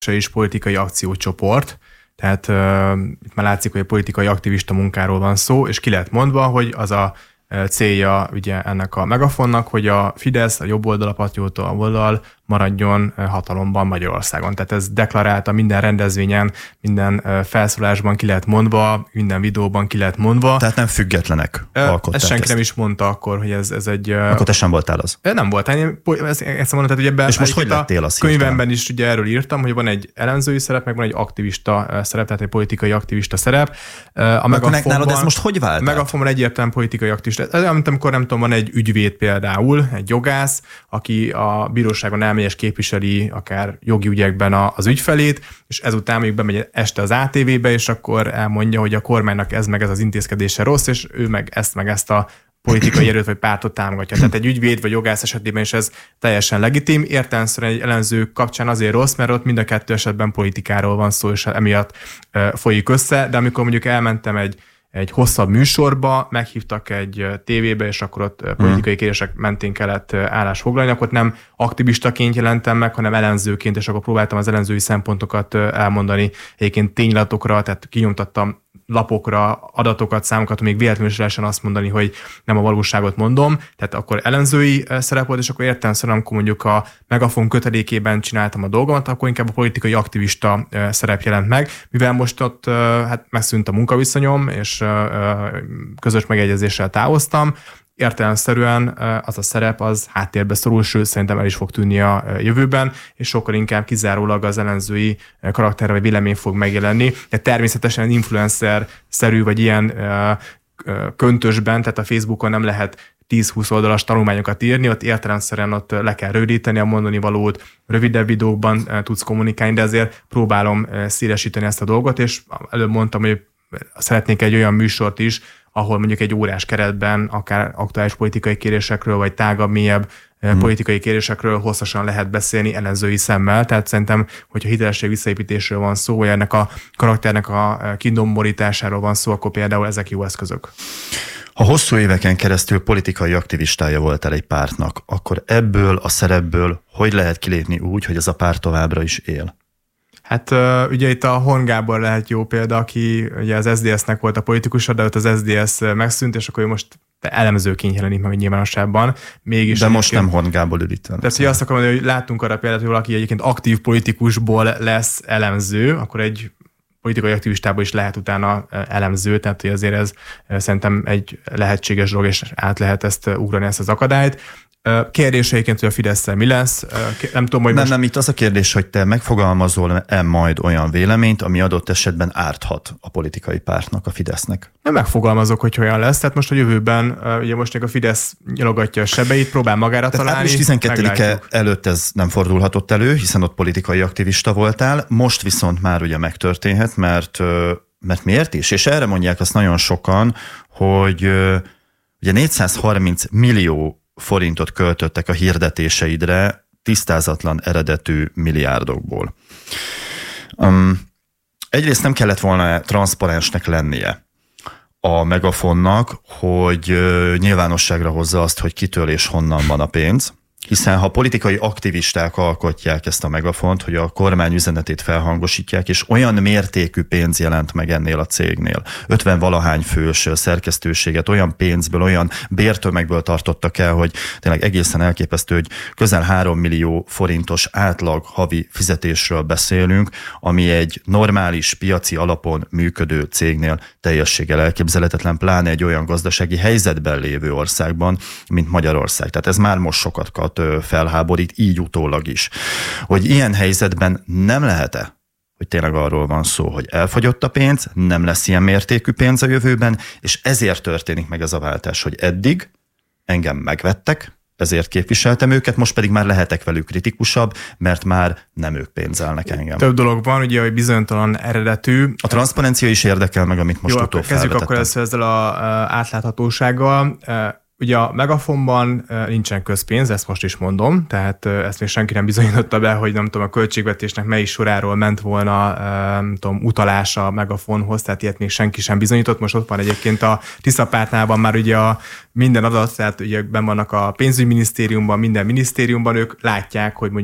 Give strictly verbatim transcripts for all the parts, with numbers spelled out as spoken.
is politikai akciócsoport, tehát uh, itt már látszik, hogy a politikai aktivista munkáról van szó, és ki lehet mondva, hogy az a célja ugye ennek a Megafonnak, hogy a Fidesz, a jobb oldal, a patrióta oldal maradjon hatalomban Magyarországon. Tehát ez deklarálta minden rendezvényen, minden felszólásban ki lehet mondva, minden videóban ki lehet mondva. Tehát nem függetlenek alkották ezt senki ezt. nem is mondta akkor, hogy ez, ez egy... Akkor te sem voltál az? Nem voltál. Én ezt mondom, tehát ugye ebben és most hogy lettél az? Könyvemben is ugye erről írtam, hogy van egy elemzői szerep, meg van egy aktivista szerep, tehát egy politikai aktivista szerep. A Megafonban, ez most hogy vált? Megafonban egyértelműen politikai aktivista. Ez olyan, mint amikor nem tudom, van egy ügyvéd például, egy jogász, aki a bíróságon elmegy és képviseli akár jogi ügyekben az ügyfelét, és ezután még bemegy este az á té vé-be, és akkor elmondja, hogy a kormánynak ez meg ez az intézkedése rossz, és ő meg ezt meg ezt a politikai erőt vagy pártot támogatja. Tehát egy ügyvéd vagy jogász esetében is ez teljesen legitim. Értelemszerűen egy ellenző kapcsán azért rossz, mert ott mind a kettő esetben politikáról van szó, és emiatt folyik össze, de amikor mondjuk elmentem egy egy hosszabb műsorba, meghívtak egy tévébe, és akkor ott politikai kérdések mentén kellett állást foglalni, akkor nem aktivistaként jelentem meg, hanem ellenzőként, és akkor próbáltam az ellenzői szempontokat elmondani, egyébként ténylatokra, tehát kinyomtattam lapokra, adatokat, számokat, még véletlenül is lehessen azt mondani, hogy nem a valóságot mondom, tehát akkor ellenzői szerep volt, és akkor értelemszerűen, amikor mondjuk a Megafon kötelékében csináltam a dolgomat, akkor inkább a politikai aktivista szerep jelent meg, mivel most ott hát megszűnt a munkaviszonyom, és közös megegyezéssel távoztam, értelemszerűen az a szerep az háttérbe szorul, sőt szerintem el is fog tűnni a jövőben, és sokkal inkább kizárólag az ellenzői karakter vagy vélemény fog megjelenni. De természetesen influencer-szerű vagy ilyen köntösben, tehát a Facebookon nem lehet tíz-húsz oldalas tanulmányokat írni, ott értelemszerűen ott le kell rövidíteni a mondani valót, rövidebb videókban tudsz kommunikálni, de azért próbálom szélesíteni ezt a dolgot, és előbb mondtam, hogy szeretnék egy olyan műsort is, ahol mondjuk egy órás keretben akár aktuális politikai kérdésekről, vagy tágabb, mélyebb hmm. politikai kérdésekről hosszasan lehet beszélni ellenzői szemmel. Tehát szerintem, hogyha hitelesség visszaépítésről van szó, vagy ennek a karakternek a kidomborításáról van szó, akkor például ezek jó eszközök. Ha hosszú éveken keresztül politikai aktivistája voltál egy pártnak, akkor ebből a szerepből hogy lehet kilépni úgy, hogy ez a párt továbbra is él? Hát ugye itt a Horn Gábor lehet jó példa, aki ugye az es zé dé es-nek volt a politikusa, de ott az es zé dé es megszűnt, és akkor ő most elemzőként jelenik meg nyilvánosságban. Mégis de most nem Horn Gábor ül itt. Tehát, hogy azt akarom mondani, hogy láttunk arra példát, hogy valaki egyébként aktív politikusból lesz elemző, akkor egy politikai aktivistából is lehet utána elemző, tehát hogy azért ez szerintem egy lehetséges dolog, és át lehet ezt ugrani, ezt az akadályt. Kérdés egyébként, hogy a Fidesz-szel mi lesz? Nem tudom, hogy nem, most... nem, itt az a kérdés, hogy te megfogalmazol-e majd olyan véleményt, ami adott esetben árthat a politikai pártnak, a Fidesznek? Nem megfogalmazok, hogy olyan lesz. Tehát most a jövőben, ugye most még a Fidesz nyalogatja a sebeit, próbál magára tehát találni. április tizenkettedike előtt ez nem fordulhatott elő, hiszen ott politikai aktivista voltál. Most viszont már ugye megtörténhet, mert, mert miért is? És erre mondják azt nagyon sokan, hogy ugye négyszázharminc millió forintot költöttek a hirdetéseidre tisztázatlan eredetű milliárdokból. Um, egyrészt nem kellett volna transzparensnek lennie a Megafonnak, hogy uh, nyilvánosságra hozza azt, hogy kitől és honnan van a pénz, hiszen ha politikai aktivisták alkotják ezt a Megafont, hogy a kormány üzenetét felhangosítják, és olyan mértékű pénz jelent meg ennél a cégnél. ötven valahány fős szerkesztőséget olyan pénzből, olyan bértömegből tartottak el, hogy tényleg egészen elképesztő, hogy közel három millió forintos átlag havi fizetésről beszélünk, ami egy normális piaci alapon működő cégnél teljességgel elképzelhetetlen, pláne egy olyan gazdasági helyzetben lévő országban, mint Magyarország. Tehát ez már most sokat felháborít, így utólag is. Hogy ilyen helyzetben nem lehet-e, hogy tényleg arról van szó, hogy elfogyott a pénz, nem lesz ilyen mértékű pénz a jövőben, és ezért történik meg ez a váltás, hogy eddig engem megvettek, ezért képviseltem őket, most pedig már lehetek velük kritikusabb, mert már nem ők pénzelnek engem. Több dolog van, ugye, hogy bizonytalan eredetű. A transzparencia is érdekel meg, amit most jó, utóbb kezdjük felvetettem. akkor ezzel az átláthatósággal. Ugye a Megafonban nincsen közpénz, ezt most is mondom, tehát ezt még senki nem bizonyította be, hogy nem tudom, a költségvetésnek melyik soráról ment volna nem tudom, utalása a Megafonhoz, tehát ilyet még senki sem bizonyított. Most ott van egyébként a Tisza pártnában már ugye a minden adat, tehát ugye benn vannak a pénzügyminisztériumban, minden minisztériumban, ők látják, hogy mondjuk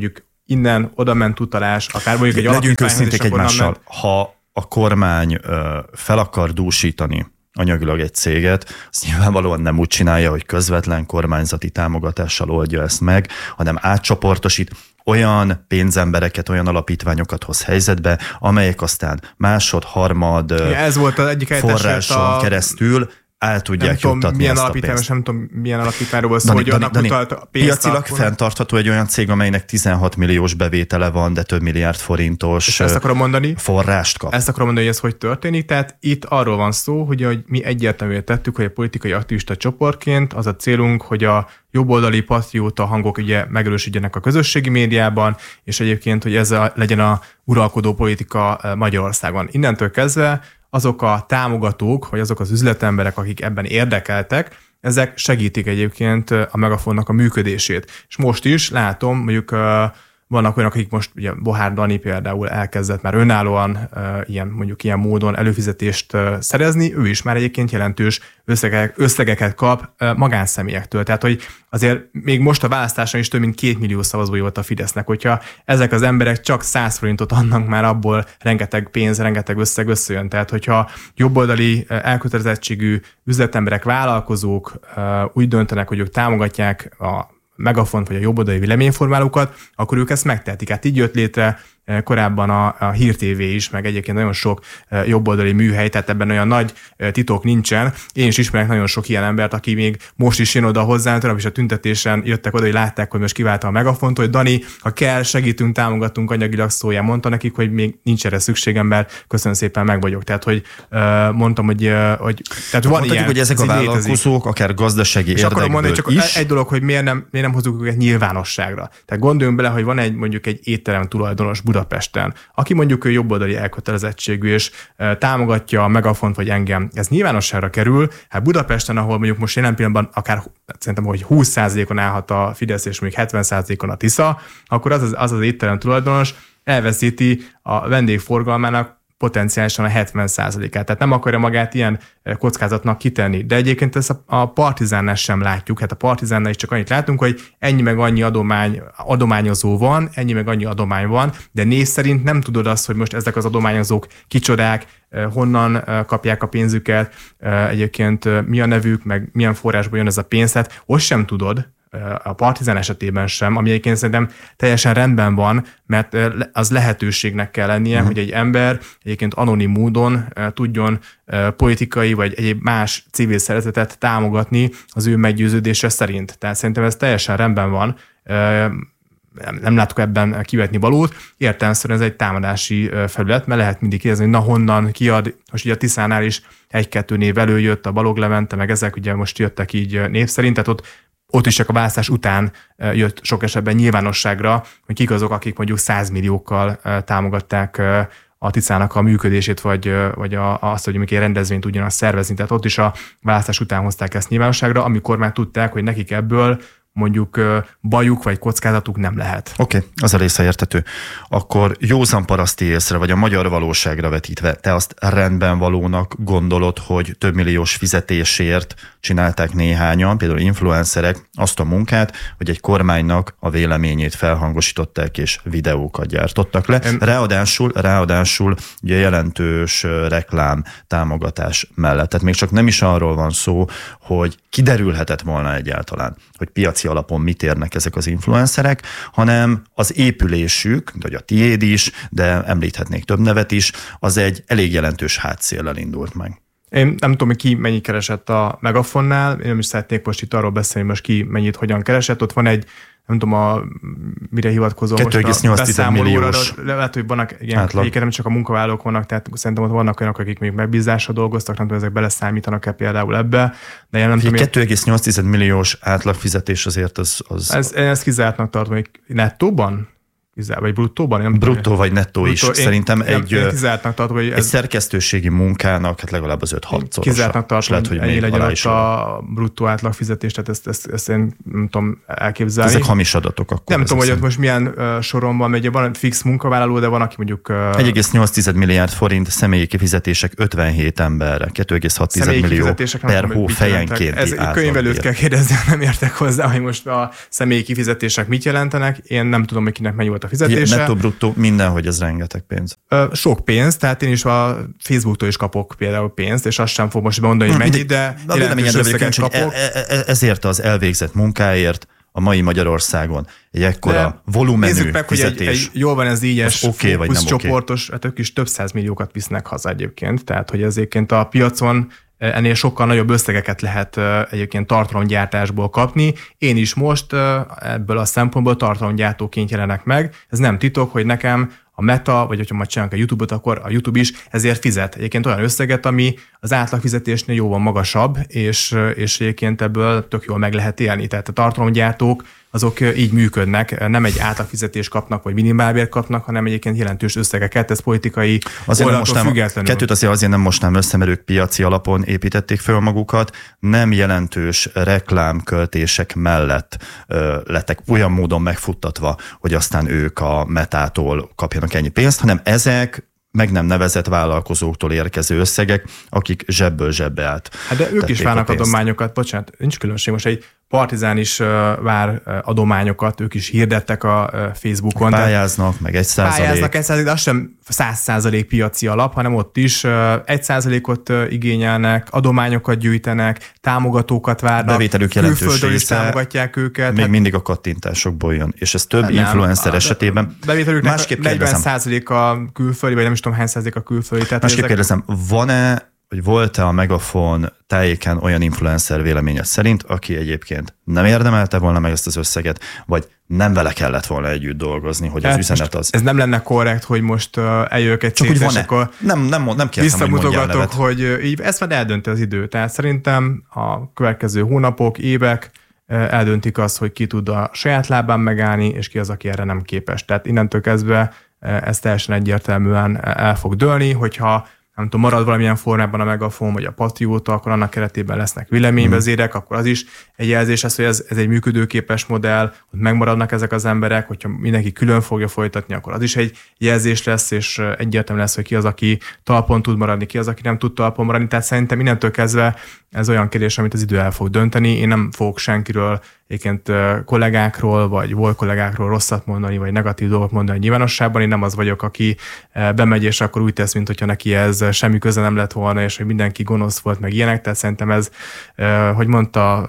innen oda ment utalás, akár mondjuk egy alapítványhoz. Legyünk őszinték egymással. Ha a kormány fel akar dúsítani anyagilag egy céget, az nyilvánvalóan nem úgy csinálja, hogy közvetlen kormányzati támogatással oldja ezt meg, hanem átcsoportosít, olyan pénzembereket, olyan alapítványokat hoz helyzetbe, amelyek aztán másod, harmad ja, ez volt az egyik forráson a... keresztül el tudják nem juttatni milyen ezt a pénzt. Nem tudom, milyen alapítványról szó, Dani, hogy Dani, annak Dani, utalt a pénzt. Piacilag akkor... fenntartható egy olyan cég, amelynek tizenhat milliós bevétele van, de több milliárd forintos és ezt akarom mondani, forrást kap. Ezt akarom mondani, hogy ez hogy történik. Tehát itt arról van szó, hogy, hogy mi egyértelműen tettük, hogy a politikai aktivista csoportként az a célunk, hogy a jobboldali patrióta hangok ugye megerősödjenek a közösségi médiában, és egyébként, hogy ez a, legyen a uralkodó politika Magyarországon. Innentől kezdve azok a támogatók, vagy azok az üzletemberek, akik ebben érdekeltek, ezek segítik egyébként a Megafonnak a működését. És most is látom, mondjuk vannak olyanok, akik most, ugye Bohár Dani például elkezdett már önállóan uh, ilyen, mondjuk ilyen módon előfizetést uh, szerezni, ő is már egyébként jelentős összegek, összegeket kap uh, magánszemélyektől. Tehát, hogy azért még most a választáson is több mint két millió szavazói volt a Fidesznek, hogyha ezek az emberek csak száz forintot adnak, már abból rengeteg pénz, rengeteg összeg összejön. Tehát, hogyha jobboldali uh, elkötelezettségű üzletemberek, vállalkozók uh, úgy döntenek, hogy ők támogatják a Megafont vagy a jobboldali véleményformálókat, akkor ők ezt megtehetik. Hát így jött létre korábban a, a Hír té vé is, meg egyébként nagyon sok jobboldali műhely, tehát ebben olyan nagy titok nincsen. Én is ismerek nagyon sok ilyen embert, aki még most is jön oda hozzám, és a tüntetésen jöttek oda, hogy látták, hogy most kiválta a Megafont, hogy Dani, ha kell, segítünk, támogatunk anyagilag, szóljál. Mondta nekik, hogy még nincs erre szükségem, mert köszönöm szépen, meg vagyok. Tehát, hogy mondtam, hogy, hogy tehát van mondhatjuk, ilyen. hogy ezek a vállalkozók létezik. Akár gazdasági és érdekből mondani, csak is. Egy dolog, hogy miért nem, miért nem hozzuk őket nyilvánosságra. Tehát gondoljunk bele, hogy van egy mondjuk egy étterem tulajdonos Budapesten, aki mondjuk ő jobboldali elkötelezettségű, és e, támogatja a Megafont vagy engem. Ez nyilvánosságra kerül. Hát Budapesten, ahol mondjuk most jelen pillanatban akár szerintem, hogy húsz százalékon állhat a Fidesz, és mondjuk hetven százalékon a Tisza, akkor az az, az, az étterem tulajdonos elveszíti a vendégforgalmának potenciálisan a hetven százalékát. Tehát nem akarja magát ilyen kockázatnak kitenni. De egyébként ezt a Partizánnál sem látjuk. Hát a Partizánnál is csak annyit látunk, hogy ennyi meg annyi adomány, adományozó van, ennyi meg annyi adomány van, de név szerint nem tudod azt, hogy most ezek az adományozók kicsodák, honnan kapják a pénzüket, egyébként mi a nevük, meg milyen forrásból jön ez a pénz. Tehát ott sem tudod, a Partizán esetében sem, ami egyébként szerintem teljesen rendben van, mert az lehetőségnek kell lennie, mm. hogy egy ember egyébként anonim módon tudjon politikai vagy egyéb más civil szervezetet támogatni az ő meggyőződése szerint. Tehát szerintem ez teljesen rendben van, nem látok ebben kivetni valót. Értelemszerűen ez egy támadási felület, mert lehet mindig kérdezni, hogy na honnan kiad. Most ugye a Tiszánál is egy-kettő név előjött, a Balog Levente, meg ezek ugye most jöttek így név szerint, tehát ott Ott is csak a választás után jött sok esetben nyilvánosságra, hogy kik azok, akik mondjuk százmilliókkal támogatták a Ticának a működését, vagy, vagy a, azt, hogy egy rendezvényt tudjanak szervezni. Tehát ott is a választás után hozták ezt nyilvánosságra, amikor már tudták, hogy nekik ebből mondjuk bajuk vagy kockázatuk nem lehet. Oké, okay, az a része értető. Akkor józan paraszti észre, vagy a magyar valóságra vetítve, te azt rendben valónak gondolod, hogy több milliós fizetésért csinálták néhányan, például influencerek azt a munkát, hogy egy kormánynak a véleményét felhangosították és videókat gyártottak le. Ráadásul, ráadásul ugye jelentős reklám támogatás mellett. Tehát még csak nem is arról van szó, hogy kiderülhetett volna egyáltalán, hogy piaci alapon mit érnek ezek az influencerek, hanem az épülésük, vagy a tiéd is, de említhetnék több nevet is, az egy elég jelentős hátszéllel indult meg. Én nem tudom, hogy ki mennyit keresett a Megafonnál, én nem is szeretnék most itt arról beszélni, most ki mennyit, hogyan keresett. Ott van egy, nem tudom, a, mire hivatkozó kettő egész nyolc milliós. Lehet, hogy vannak ilyen, egyébként nem csak a munkavállalók vannak, tehát szerintem ott vannak olyanok, akik még megbízásra dolgoztak, nem tudom, ezek beleszámítanak-e például ebbe. De én nem tudom, kettő egész nyolc milliós átlagfizetés azért az... az... Ez, én ezt kizártnak tartom, hogy nettóban? Vagy bruttóban? Nem Bruttó tudom, vagy nettó is. Bruttó. Szerintem én, egy, én kizártnak tartom, hogy ez... egy szerkesztőségi munkának hát legalább az öt-hatszorosa. Kizártnak tartom, hogy ennyi legyen ott a bruttó átlagfizetés, tehát ezt, ezt, ezt én nem tudom elképzelni. Ezek hamis adatok akkor. Nem tudom, hogy ott most milyen uh, soron van, mert van fix munkavállaló, de van, aki mondjuk... Uh, egy egész nyolc milliárd forint személyi kifizetések ötvenhét emberre, kettő egész hat millió per hó fejenkénti Ez könyvelőt kell kérdezni, nem értek hozzá, hogy most a személyi kifizetések mit jelentenek. Én nem tudom, hogy kinek mennyi volt a a fizetése. Nettó, bruttó, mindenhogy ez rengeteg pénz. Sok pénz, tehát én is a Facebooktól is kapok például pénzt, és azt sem fog most mondani, hogy mennyi, de jelentős összeget kapok. Ezért az elvégzett munkáért a mai Magyarországon egy ekkora volumenű nézzük meg, fizetés. Hogy egy, egy, jól van ez ígyes, okay, plusz csoportos, okay. Hát ők is több száz milliókat visznek haza egyébként, tehát hogy ezért a piacon ennél sokkal nagyobb összegeket lehet egyébként tartalomgyártásból kapni. Én is most ebből a szempontból tartalomgyártóként jelenek meg. Ez nem titok, hogy nekem a Meta, vagy hogyha majd csinálunk a YouTube-ot, akkor a YouTube is ezért fizet. Egyébként olyan összeget, ami az átlagfizetésnél jóval magasabb, és, és egyébként ebből tök jól meg lehet élni. Tehát a tartalomgyártók azok így működnek, nem egy átlagfizetést kapnak, vagy minimálbért kapnak, hanem egyébként jelentős összegeket, ez politikai oldaltól függetlenül. Kettőt azért azért nem mostám össze, mert ők piaci alapon építették föl magukat, nem jelentős reklámköltések mellett ö, lettek olyan módon megfuttatva, hogy aztán ők a Metától kapjanak ennyi pénzt, hanem ezek meg nem nevezett vállalkozóktól érkező összegek, akik zsebből zsebbe át. Hát de ők is várnak adományokat, bocsánat, nincs különbség, most egy Partizán is vár adományokat, ők is hirdettek a Facebookon. Pályáznak, meg egy százalék. Pályáznak egy százalék, de az sem száz százalék piaci alap, hanem ott is egy százalékot igényelnek, adományokat gyűjtenek, támogatókat várnak, bevételük jelentős külföldről is része, támogatják őket. Még hát, mindig a kattintásokból jön, és ez több nem, influencer esetében. Bevételüknek negyven százalék a külföldi, vagy nem is tudom hány százalék a külföldi. Másképp ezek... kérdezem, van-e hogy volt-e a Megafon tájéken olyan influencer véleményed szerint, aki egyébként nem érdemelte volna meg ezt az összeget, vagy nem vele kellett volna együtt dolgozni, hogy hát az üzenet az... Ez nem lenne korrekt, hogy most eljövök egy cégre, és akkor nem, nem, nem visszamutogatok, hogy így ezt már eldönti az idő. Tehát szerintem a következő hónapok, évek eldöntik azt, hogy ki tud a saját lábán megállni, és ki az, aki erre nem képes. Tehát innentől kezdve ez teljesen egyértelműen el fog dőlni, hogyha nem tudom, marad valamilyen formában a Megafon, vagy a Patrióta, akkor annak keretében lesznek véleményvezérek, akkor az is egy jelzés lesz, hogy ez, ez egy működőképes modell, hogy megmaradnak ezek az emberek, hogyha mindenki külön fogja folytatni, akkor az is egy jelzés lesz, és egyértelmű lesz, hogy ki az, aki talpon tud maradni, ki az, aki nem tud talpon maradni. Tehát szerintem innentől kezdve ez olyan kérdés, amit az idő el fog dönteni. Én nem fogok senkiről, egyébként kollégákról, vagy volt kollégákról rosszat mondani, vagy negatív dolgot mondani nyilvánosságban. Én nem az vagyok, aki bemegy, és akkor úgy tesz, mint hogyha neki ez semmi köze nem lett volna, és hogy mindenki gonosz volt, meg ilyenek. Tehát szerintem ez, hogy mondta,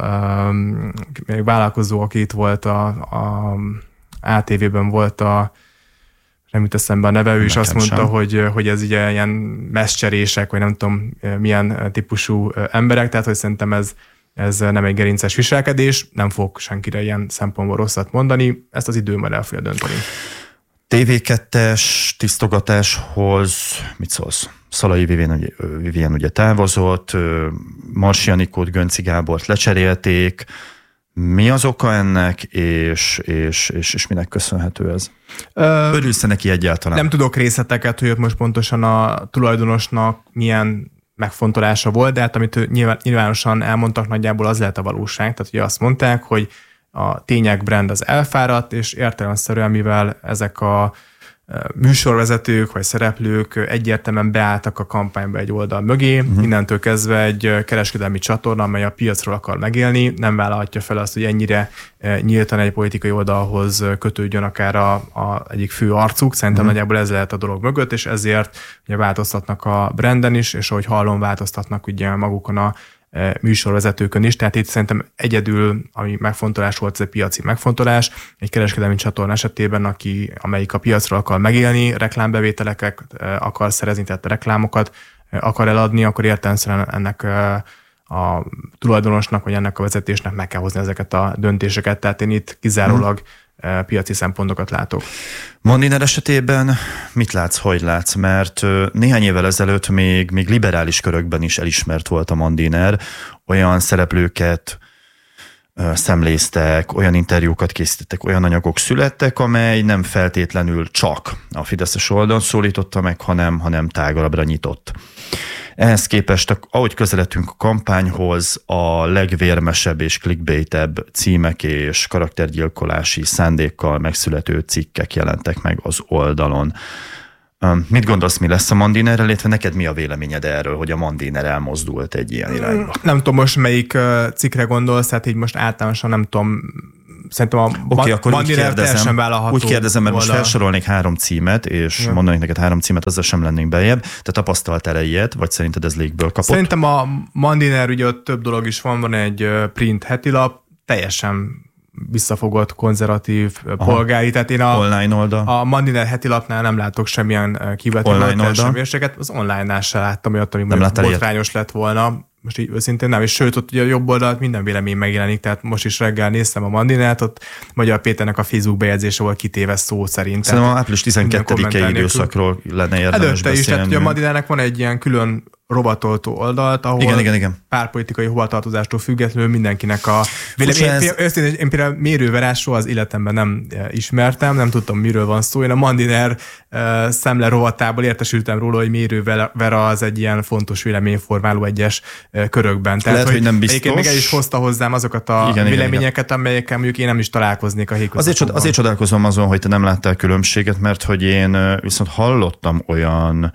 még vállalkozó, aki itt volt a, a á té vében volt a nem jut eszembe a neve, ő is azt mondta, hogy, hogy ez ugye ilyen messzcserések, vagy nem tudom milyen típusú emberek, tehát hogy szerintem ez, ez nem egy gerinces viselkedés, nem fog senkire ilyen szempontból rosszat mondani, ezt az idő majd el fogja dönteni. té vé kettes tisztogatáshoz mit szólsz? Szalai Vivien, Vivien ugye távozott, Marsi Anikót, Gönci Gábort lecserélték. Mi az oka ennek, és, és, és, és minek köszönhető ez? Örülsz neki egyáltalán? Nem tudok részleteket, hogy ott most pontosan a tulajdonosnak milyen megfontolása volt, de hát amit nyilvánosan elmondtak, nagyjából az lehet a valóság. Tehát ugye azt mondták, hogy a Tények brand az elfáradt, és értelemszerűen, mivel ezek a műsorvezetők vagy szereplők egyértelműen beálltak a kampányba egy oldal mögé, uh-huh. innentől kezdve egy kereskedelmi csatorna, amely a piacról akar megélni, nem vállalhatja fel azt, hogy ennyire nyíltan egy politikai oldalhoz kötődjön akár a, a egyik fő arcuk. Szerintem uh-huh. nagyjából ez lehet a dolog mögött, és ezért ugye változtatnak a branden is, és ahogy hallom, változtatnak ugye magukon a műsorvezetőkön is, tehát itt szerintem egyedül, ami megfontolás volt, ez egy piaci megfontolás, egy kereskedelmi csatorna esetében, aki, amelyik a piacról akar megélni, reklámbevételeket akar szerezni, tehát reklámokat akar eladni, akkor értelemszerűen ennek a tulajdonosnak, vagy ennek a vezetésnek meg kell hozni ezeket a döntéseket, tehát én itt kizárólag hmm. piaci szempontokat látok. Mandiner esetében mit látsz, hogy látsz? Mert néhány évvel ezelőtt még, még liberális körökben is elismert volt a Mandiner, olyan szereplőket szemléztek, olyan interjúkat készítettek, olyan anyagok születtek, amely nem feltétlenül csak a fideszes oldalon szólította meg, hanem, hanem tágabbra nyitott. Ehhez képest, ahogy közeledtünk a kampányhoz, a legvérmesebb és clickbaitebb címek és karaktergyilkolási szándékkal megszülető cikkek jelentek meg az oldalon. Mit gondolsz, mi lesz a Mandinerrel, illetve neked mi a véleményed erről, hogy a Mandiner elmozdult egy ilyen irányba? Nem tudom most melyik cikkre gondolsz, tehát így most általánosan nem tudom szerintem a okay, akkor Mandiner teljesen vállalható. Úgy kérdezem, mert oldal. most felsorolnék három címet, és ja. mondanék neked három címet, azzal sem lennénk beljebb. Te tapasztaltál-e ilyet, vagy szerinted ez légből kapott? Szerintem a Mandiner, ugye ott több dolog is van, van egy print hetilap, teljesen visszafogott, konzervatív, aha. polgári. Tehát én a, online oldal. a Mandiner hetilapnál nem látok semmilyen kivetítő semmieseket. Az online-nál sem láttam olyat, ami botrányos lett volna. Most így őszintén nem, és sőt, ott ugye a jobb oldalt minden vélemény megjelenik, tehát most is reggel néztem a Mandinert, ott Magyar Péternek a Facebook bejegyzése volt kitéve szó szerint. Szerintem a április tizenkettedike időszakról lenne érdemes Előtte beszélni. is, tehát ugye a Mandinernek van egy ilyen külön rovatoltó oldalt, ahol igen, igen, igen. pártpolitikai hovatartozástól függetlenül mindenkinek a vélemény. Én, ez... én, én például mérőverás soha az életemben nem ismertem, nem tudtam, miről van szó. Én a Mandiner uh, szemle rovatából értesültem róla, hogy mérővera az egy ilyen fontos véleményformáló egyes uh, körökben. Tehát, lehet, hogy, hogy nem biztos. Egyébként még el is hozta hozzám azokat a igen, véleményeket, igen, amelyekkel mondjuk én nem is találkoznék a hétköznapokban. Azért, csod, azért csodálkozom azon, hogy te nem láttál különbséget, mert hogy én viszont hallottam olyan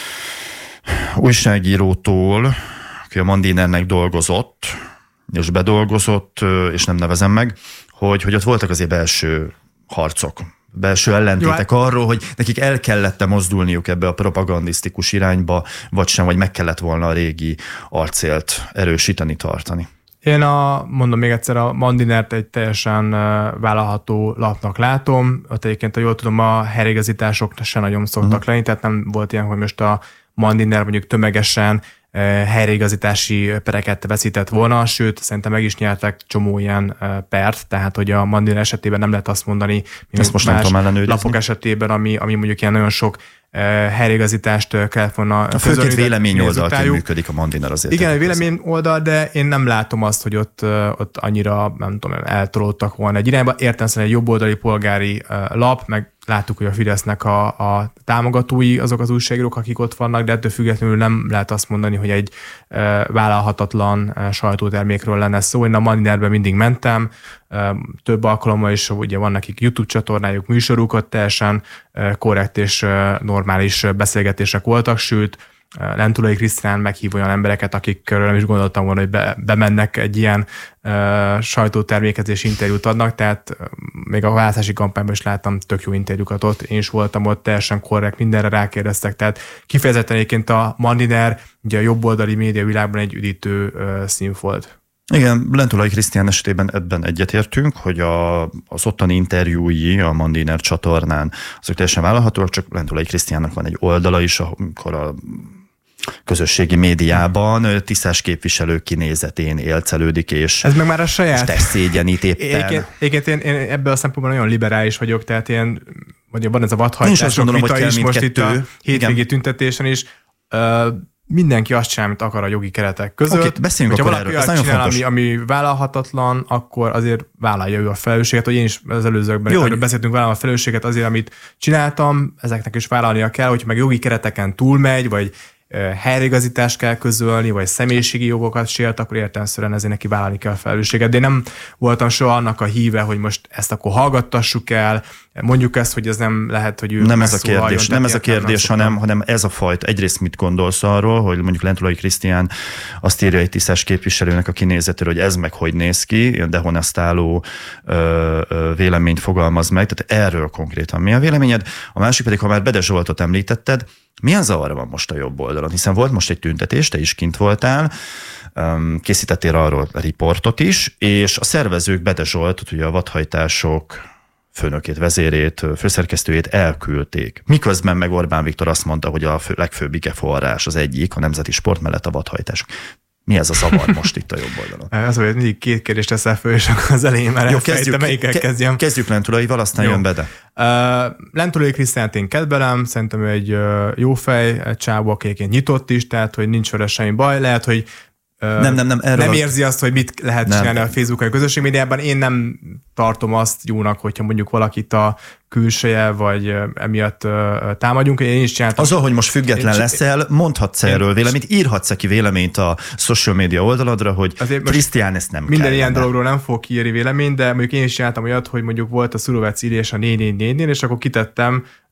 újságírótól, aki a Mandinernek dolgozott, és bedolgozott, és nem nevezem meg, hogy, hogy ott voltak azért belső harcok, belső ellentétek jó, arról, hogy nekik el kellett mozdulniuk ebbe a propagandisztikus irányba, vagy sem, vagy meg kellett volna a régi arcélt erősíteni, tartani. Én a, mondom még egyszer, a Mandinert egy teljesen vállalható lapnak látom. Ott egyébként, ha jól tudom, a helyreigazítások se nagyon szoktak uh-huh. lenni, tehát nem volt ilyen, hogy most a Mandiner mondjuk tömegesen helyreigazítási pereket veszített volna, sőt, szerintem meg is nyertek csomó ilyen pert, tehát hogy a Mandiner esetében nem lehet azt mondani, mint most más nem lapok esetében, ami, ami mondjuk ilyen nagyon sok helyreigazítást kellett volna. A főként véleményoldalként működik a Mandiner azért. Igen, a vélemény oldal, de én nem látom azt, hogy ott, ott annyira, nem tudom, eltolódtak volna egy irányba. Értelemszerűen egy jobboldali polgári lap, meg láttuk, hogy a Fidesznek a, a támogatói azok az újságírók, akik ott vannak, de ettől függetlenül nem lehet azt mondani, hogy egy e, vállalhatatlan e, sajtótermékről lenne szó. Én a Mandinerben mindig mentem, e, több alkalommal is, ugye van nekik YouTube csatornájuk, műsoruk, ott teljesen e, korrekt és e, normális beszélgetések voltak, sőt, Lentulai Krisztián meghív olyan embereket, akikről nem is gondoltam volna, hogy be, bemennek egy ilyen uh, sajtótermékezés interjút adnak, tehát uh, még a választási kampányban is láttam tök jó interjúkat ott, én is voltam ott, teljesen korrekt, mindenre rákérdeztek, tehát kifejezetten egyébként a Mandiner, ugye a jobboldali média világban egy üdítő uh, színfolt. Igen, Lentulai Krisztián esetében ebben egyetértünk, hogy a, az ottani interjúi a Mandiner csatornán azok teljesen vállalhatóak, csak Lentulai Krisztiánnak van egy oldala is, amikor a közösségi médiában tisztás képviselő kinézetén élcelődik, és ez meg már a saját tesz szégyenít éppen. Egyébként én, én ebből a szempontból nagyon liberális vagyok, tehát ilyen, vagy van ez a vadhajtások vita is most itt a hétvégi tüntetésen is. Uh, mindenki azt csinál, amit akar a jogi keretek között. Okay, beszéljünk hogyha akkor valaki erről. azt csinál, ami, ami vállalhatatlan, akkor azért vállalja ő a felelősséget, hogy én is az előzőkben Jó, erről beszéltünk, vállalom a felelősséget azért, amit csináltam, ezeknek is vállalnia kell, hogy meg jogi kereteken túlmegy, vagy helyreigazítást kell közölni, vagy személyiségi jogokat sért, akkor értelemszerűen ezért neki vállalni kell a felelősséget. De én nem voltam soha annak a híve, hogy most ezt akkor hallgattassuk el, mondjuk ezt, hogy ez nem lehet, hogy ő nem ez a kérdés, nem ez a kérdés, hanem, hanem ez a fajta. Egyrészt mit gondolsz arról, hogy mondjuk Lentulai Krisztián azt írja egy tisztás képviselőnek a kinézetről, hogy ez meg hogy néz ki, dehonestáló ö, ö, véleményt fogalmaz meg, tehát erről konkrétan mi a véleményed? A másik pedig, ha már Bede Zsoltot említetted, milyen zavar van most a jobb oldalon? Hiszen volt most egy tüntetés, te is kint voltál, készítettél arról riportot is, és a szervezők Bede Zsoltot, ugye a vadhajtások főnökét, vezérét, főszerkesztőjét elküldték. Miközben meg Orbán Viktor azt mondta, hogy a fő, legfőbb ikeforrás az egyik, a nemzeti sport mellett a vadhajtások. Mi ez a zavar most itt a jobb oldalon? Az, hogy mindig két kérdést teszel föl, és akkor az elején már Jó, elfejtem, melyikkel ke- kezdjem. Kezdjük Lentulaival, aztán jó. Jön Bede. Uh, Lentulai Krisztiánt én kedvelem, szerintem ő egy uh, jó fej, egy csávó, akiként nyitott is, tehát hogy nincs vele semmi baj. Lehet, hogy uh, nem, nem, nem, nem érzi azt, hogy mit lehet nem. csinálni a Facebookon, a közösségmédiában. Én nem tartom azt jónak, hogyha mondjuk valakit a külseje, vagy emiatt uh, támadjunk. Én is csináltam. Azzal, hogy most független én leszel, mondhatsz én erről véleményt, írhatsz ki véleményt a social media oldaladra, hogy Krisztián ezt nem minden kell. Minden ilyen dologról nem fog kiírni véleményt, de mondjuk én is csináltam olyat, hogy mondjuk volt a Szurovec írás a négy négy négynél, és akkor kitettem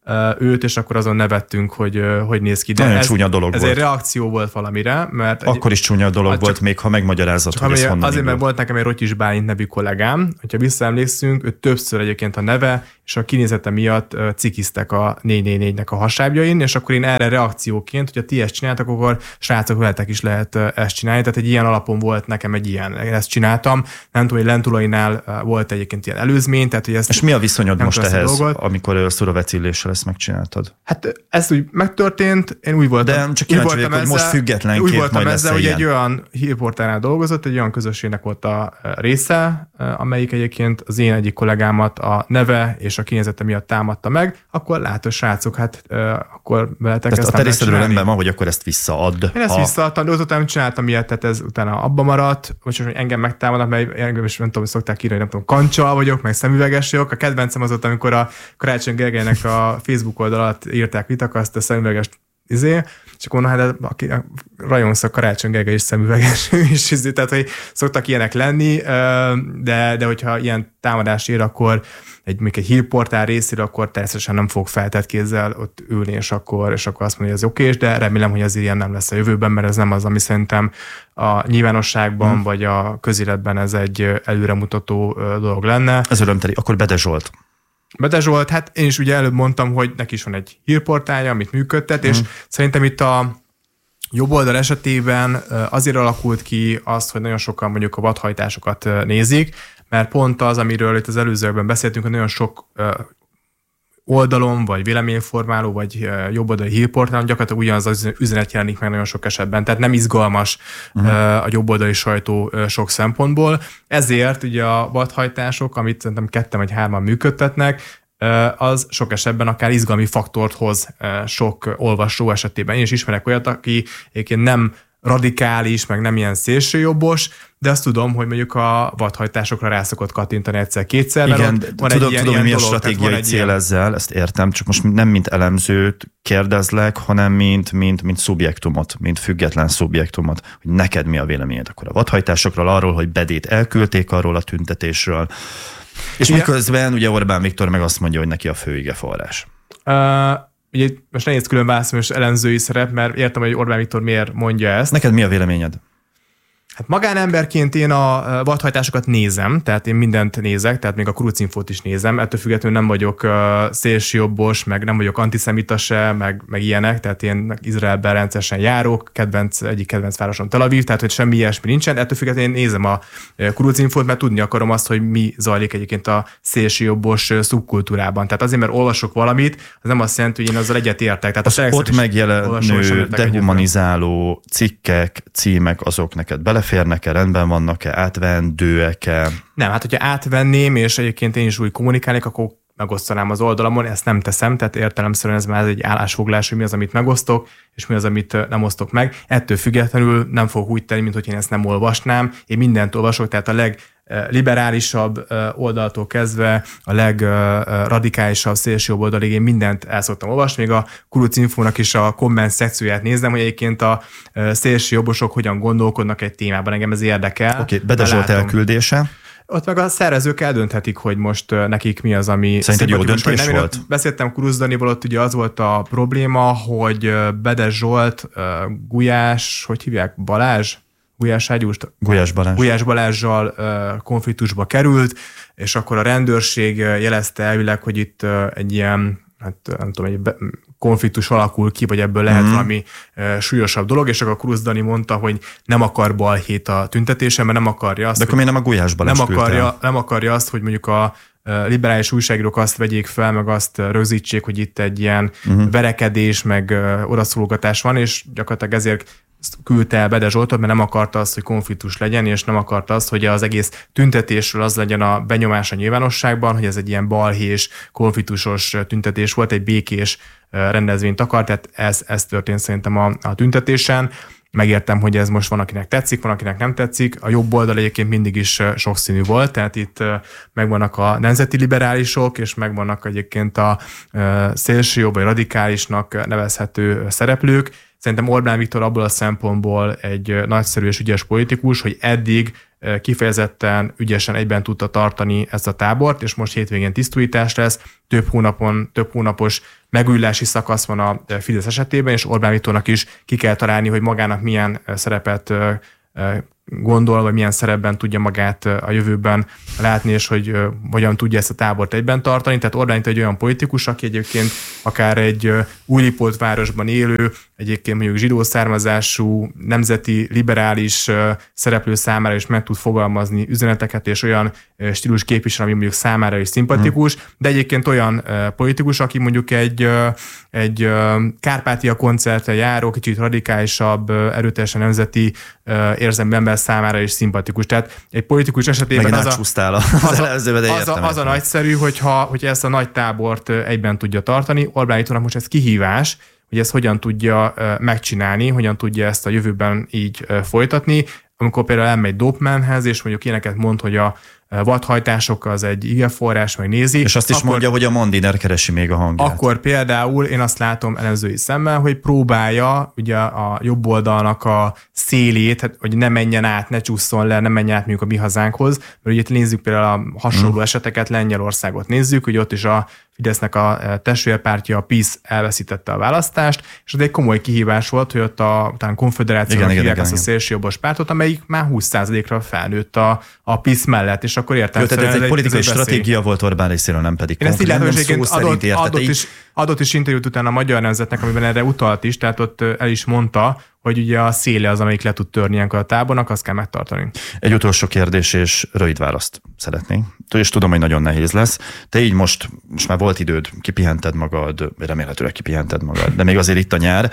őt, és akkor azon nevettünk, hogy hogy néz ki. De Nagyon ez, csúnya dolog ez volt. Ez egy reakció volt valamire, mert... Akkor is csúnya dolog csak, volt, még ha megmagyarázat, hogy ez honnan Azért, mert volt nekem egy Rotyis Bálint nevű kollégám, hogyha visszaemlékszünk, ő többször egyébként a neve és a kinézete miatt cikiztek a négy négy négynek a hasábjain, és akkor én erre reakcióként, hogyha ti ezt csináltak, akkor srácok, veletek is lehet ezt csinálni. Tehát egy ilyen alapon volt nekem egy ilyen, én ezt csináltam. Nem tudom, hogy Lentulainál volt egyébként ilyen előzmény, tehát hogy ezt... És mi a viszonyod most ehhez, amikor szuravecilléssel ezt megcsináltad? Hát ez úgy megtörtént, én úgy voltam. De csak kíváncsi vagyok, hogy most függetlenként úgy voltam majd ezzel, lesz hogy ilyen. egy olyan hírportálnál dolgozott, egy olyan közösségnek volt a része, amelyik egyébként az én egyik kollégámat a neve és a kinézete miatt támadta meg, akkor látod, srácok, hát akkor veletek ezt a te részedről rendben van, hogy akkor ezt visszaadd. Én ezt ha... visszaadtam, de azután csináltam ilyet, tehát ez utána abba maradt, vagy hogy engem megtámadnak, mert engem is nem tudom, szokták írni, nem tudom, kancsal vagyok, meg szemüveges vagyok. A kedvencem az ott, amikor a Karácsony Gergelynek a Facebook oldalat írták vitakaszt, a szemüveges izé, és akkor mondom, hát aki rajongsz a Karácsony Gergely is szemüveges, is izé, tehát hogy szoktak ilyenek lenni, de, de hogyha ilyen támadás ér, akkor egy, még egy hírportál részéről, akkor természetesen nem fog feltett kézzel ott ülni, és akkor, és akkor azt mondja, hogy ez okés, de remélem, hogy az ilyen nem lesz a jövőben, mert ez nem az, ami szerintem a nyilvánosságban, hmm. vagy a közéletben ez egy előremutató dolog lenne. Ez örömteli. Akkor Bede Zsolt. Bede Zsolt, hát én is ugye előbb mondtam, hogy neki is van egy hírportálja, amit működtet, hmm. és szerintem itt a jobb oldal esetében azért alakult ki az, hogy nagyon sokan mondjuk a vadhajtásokat nézik, mert pont az, amiről itt az előzőkben beszéltünk, hogy nagyon sok oldalon, vagy véleményformáló, vagy jobboldali hírportálon gyakorlatilag ugyanaz az üzenet jelenik meg nagyon sok esetben. Tehát nem izgalmas uh-huh. a jobboldali sajtó sok szempontból. Ezért ugye a vadhajtások, amit szerintem ketten vagy hárman működtetnek, az sok esetben akár izgalmi faktort hoz sok olvasó esetében. Én is ismerek olyat, aki egyébként nem radikális, meg nem ilyen szélsőjobbos, de azt tudom, hogy mondjuk a vadhajtásokra rá szokott kattintani egyszer-kétszer. Igen, van tudom, egy ilyen, tudom, ilyen mi a stratégiai cél ilyen... ezzel, ezt értem, csak most nem mint elemzőt kérdezlek, hanem mint, mint, mint szubjektumot, mint független szubjektumot, hogy neked mi a véleményed akkor a vadhajtásokról, arról, hogy Bedét elküldték arról a tüntetésről, és igen. Miközben ugye Orbán Viktor meg azt mondja, hogy neki a fő igeforrás. Uh... Ugye most nehéz külön válaszolni, most elemzői szerep, mert értem, hogy Orbán Viktor miért mondja ezt. Neked mi a véleményed? Hát magánemberként én a vadhajtásokat nézem, tehát én mindent nézek, tehát még a Kurucinfót is nézem, ettől függetlenül nem vagyok uh, szélsőjobbos, meg nem vagyok antiszemita se, meg, meg ilyenek, tehát én Izraelben rendszeresen járok, kedvenc, egyik kedvenc városom Tel Aviv, tehát hogy semmi ilyesmi nincsen, ettől függetlenül én nézem a Kurucinfót, mert tudni akarom azt, hogy mi zajlik egyébként a szélsőjobbos szubkultúrában. Tehát azért, mert olvasok valamit, az nem azt jelenti, hogy én azzal egyet értek. Tehát az ott megjelenő, dehumanizáló cikkek, címek, azok neked bele férnek-e, rendben vannak-e, átvendőek-e? Nem, hát hogyha átvenném, és egyébként én is úgy kommunikálnék, akkor megosztanám az oldalamon, ezt nem teszem, tehát értelemszerűen ez már egy állásfoglás, hogy mi az, amit megosztok, és mi az, amit nem osztok meg. Ettől függetlenül nem fogok úgy tenni, mint hogy én ezt nem olvasnám. Én mindent olvasok, tehát a legliberálisabb oldaltól kezdve a legradikálisabb szélsőjobb oldalig én mindent el szoktam olvasni, még a Kurucinfónak is a komment szekcióját nézem, hogy egyébként a szélsőjobbosok hogyan gondolkodnak egy témában, engem ez érdekel. Oké, okay, Bede Zsolt elküldése. Ott meg a szervezők eldönthetik, hogy most nekik mi az, ami szerinted jó döntés nem. volt? Beszéltem Kuruc Danival, ott ugye az volt a probléma, hogy Bede Zsolt, Gulyás, hogy hívják, Balázs? Gulyás Ágyúst? Gulyás Balázs. Gulyás Balázssal konfliktusba került, és akkor a rendőrség jelezte elvileg, hogy itt egy ilyen, hát nem tudom, egy konfliktus alakul ki, vagy ebből lehet mm. valami e, súlyosabb dolog, és akkor Kuruc Dani mondta, hogy nem akar balhét a tüntetésen, mert nem akarja azt, de akkor miért nem a Gulyás Balázs nem akarja, nem akarja azt, hogy mondjuk a liberális újságírók azt vegyék fel, meg azt rögzítsék, hogy itt egy ilyen uh-huh. verekedés, meg odaszólogatás van, és gyakorlatilag ezért küldte el Bede Zsoltot, mert nem akarta azt, hogy konfliktus legyen, és nem akarta azt, hogy az egész tüntetésről az legyen a benyomás a nyilvánosságban, hogy ez egy ilyen balhés, konfliktusos tüntetés volt, egy békés rendezvényt akart, tehát ez, ez történt szerintem a, a tüntetésen. Megértem, hogy ez most van, akinek tetszik, van, akinek nem tetszik. A jobb oldal egyébként mindig is sokszínű volt, tehát itt megvannak a nemzeti liberálisok, és megvannak egyébként a szélsőjobb vagy radikálisnak nevezhető szereplők. Szerintem Orbán Viktor abból a szempontból egy nagyszerű és ügyes politikus, hogy eddig kifejezetten ügyesen egyben tudta tartani ezt a tábort, és most hétvégén tisztújítás lesz, több hónapon, több hónapos megújulási szakasz van a Fidesz esetében, és Orbán Viktornak is ki kell találni, hogy magának milyen szerepet gondol, vagy milyen szerepben tudja magát a jövőben látni, és hogy uh, hogyan tudja ezt a tábort egyben tartani. Tehát Orbán Viktor egy olyan politikus, aki egyébként akár egy uh, Újlipót városban élő, egyébként mondjuk zsidó származású, nemzeti, liberális uh, szereplő számára is meg tud fogalmazni üzeneteket, és olyan uh, stílus képvisel, ami mondjuk számára is szimpatikus, hmm. de egyébként olyan uh, politikus, aki mondjuk egy, uh, egy uh, Kárpátia koncertre járó, kicsit radikálisabb, uh, erőteljesen nemzeti uh, érzelmi ember számára is szimpatikus. Tehát egy politikus esetében az a, az, a, az, a, az, a, az a nagyszerű, hogyha, hogyha ezt a nagy tábort egyben tudja tartani. Orbán Viktornak most ez kihívás, hogy ezt hogyan tudja megcsinálni, hogyan tudja ezt a jövőben így folytatni. Amikor például elmegy Dopmanhez, és mondjuk ilyeneket mond, hogy a vadhajtások az egy igeforrás, meg nézi. És azt is akkor, mondja, hogy a Mondiner keresi még a hangját. Akkor például én azt látom elemzői szemmel, hogy próbálja ugye a jobb oldalnak a szélét, hogy ne menjen át, ne csúszson le, ne menjen át mondjuk a mi hazánkhoz. Mert ugye itt nézzük például a hasonló hmm. eseteket, Lengyelországot nézzük, hogy ott is a Fidesznek a testvérpártja, a PiS elveszítette a választást, és ez egy komoly kihívás volt, hogy ott a talán konfederációnak hívják ezt a szélsőjobbos pártot, amelyik már húsz százalékra felnőtt a, a PiS mellett, és akkor értem. Tehát ez egy politikai ez stratégia volt Orbán részéről, nem pedig én konflikt, ezt így látom, hogy adott, adott, is, adott is interjút utána a Magyar Nemzetnek, amiben erre utalt is, tehát ott el is mondta, hogy ugye a széle az, amelyik le tud törni ilyenkor a tábornak, azt kell megtartani. Egy utolsó kérdés, és rövid választ szeretnénk. És tudom, hogy nagyon nehéz lesz. Te így most, most már volt időd, kipihented magad, remélhetőleg kipihented magad, de még azért itt a nyár.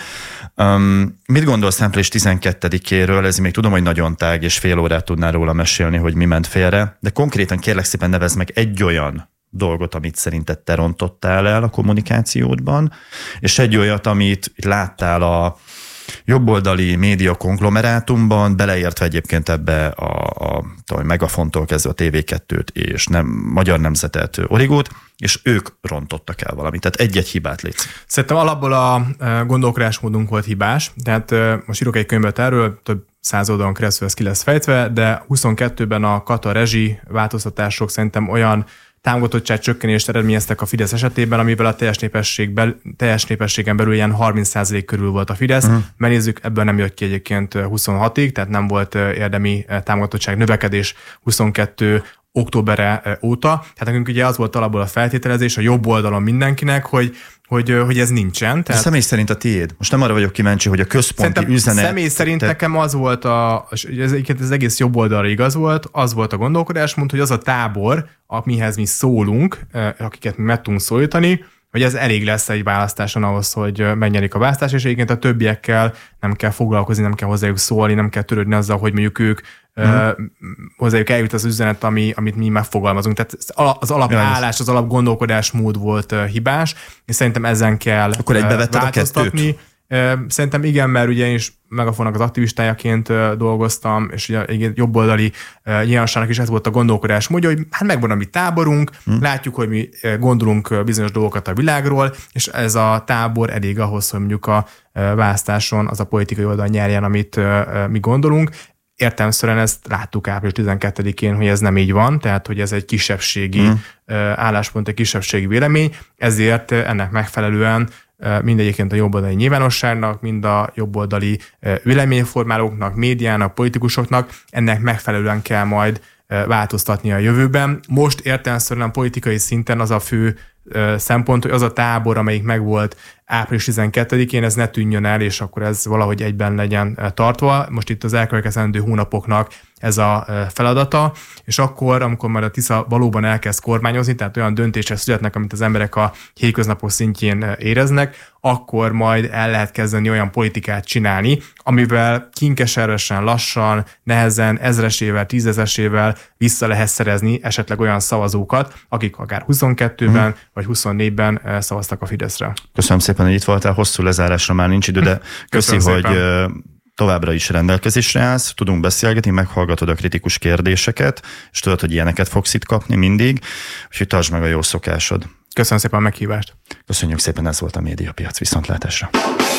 Um, mit gondolsz április tizenkettedikéről? Ez még tudom, hogy nagyon tág, és fél órát tudnál róla mesélni, hogy mi ment félre, de konkrétan kérlek szépen nevezd meg egy olyan dolgot, amit szerinted te rontottál el a kommunikációdban, és egy olyat, amit láttál a jobboldali média konglomerátumban, beleértve egyébként ebbe a, a, a Megafontól kezdve a té vé kettőt és nem, Magyar Nemzetet, Origót, és ők rontottak el valamit. Tehát egy-egy hibát létsz. Szerintem alapból a gondolkodásmódunk volt hibás, tehát most írok egy könyvet erről, több száz oldalon keresztül ez ki lesz fejtve, de huszonkettőben a kata rezsi változtatások szerintem olyan támogatottság csökkenést eredményeztek a Fidesz esetében, amivel a teljes, népesség bel, teljes népességen belül ilyen harminc százalék körül volt a Fidesz. Uh-huh. Mert nézzük, ebből nem jött ki egyébként huszonhatig, tehát nem volt érdemi támogatottság növekedés huszonkettő októberre óta. Tehát nekünk ugye az volt alapból a feltételezés a jobb oldalon mindenkinek, hogy Hogy, hogy ez nincsen. Tehát... Személy szerint a tiéd. Most nem arra vagyok kíváncsi, hogy a központi üzenet... Személy szerint te... nekem az volt, a, ez, ez egész jobb oldalra igaz volt, az volt a gondolkodásmód, hogy az a tábor, amihez mi szólunk, akiket mi meg tudunk szólítani, hogy ez elég lesz egy választáson ahhoz, hogy megnyerik a választás, és egyébként a többiekkel nem kell foglalkozni, nem kell hozzájuk szólni, nem kell törődni azzal, hogy mondjuk ők mm. hozzájuk eljut az üzenet, ami, amit mi megfogalmazunk. Tehát az alapállás, az alapgondolkodásmód volt hibás, és szerintem ezen kell Akkor egybevetted a kettőt? Szerintem igen, mert ugye én is Megafonnak az aktivistájaként dolgoztam, és ugye egy jobboldali nyilvánosságnak is ez volt a gondolkodás módja, hogy hát megvan a mi táborunk, hmm. látjuk, hogy mi gondolunk bizonyos dolgokat a világról, és ez a tábor elég ahhoz, hogy mondjuk a választáson az a politikai oldal nyerjen, amit mi gondolunk. Értelemszerűen ezt láttuk április tizenkettedikén, hogy ez nem így van, tehát hogy ez egy kisebbségi hmm. álláspont, egy kisebbségi vélemény, ezért ennek megfelelően mind egyébként a jobboldali nyilvánosságnak, mind a jobboldali véleményformálóknak, médiának, politikusoknak ennek megfelelően kell majd változtatni a jövőben. Most értelemszerűen politikai szinten az a fő szempont, hogy az a tábor, amelyik megvolt április tizenkettedikén, ez ne tűnjön el, és akkor ez valahogy egyben legyen tartva. Most itt az elkövetkezendő hónapoknak ez a feladata, és akkor, amikor már a Tisza valóban elkezd kormányozni, tehát olyan döntések születnek, amit az emberek a hétköznapok szintjén éreznek, akkor majd el lehet kezdeni olyan politikát csinálni, amivel kinkeservesen, lassan, nehezen, ezresével, tízezesével vissza lehet szerezni esetleg olyan szavazókat, akik akár huszonkettőben hmm. vagy huszonnégyben szavaztak a Fideszre. Köszönöm szépen, hogy itt voltál, hosszú lezárásra már nincs idő, de köszi, hogy továbbra is rendelkezésre állsz, tudunk beszélgetni, meghallgatod a kritikus kérdéseket, és tudod, hogy ilyeneket fogsz itt kapni mindig, úgyhogy tartsd meg a jó szokásod. Köszönöm szépen a meghívást. Köszönjük szépen, ez volt a Médiapiac, viszontlátásra.